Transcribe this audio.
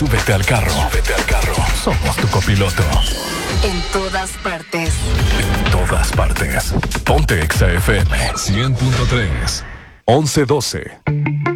Súbete al carro. Somos tu copiloto. En todas partes. En todas partes. Ponte Exa FM 100.3 1112.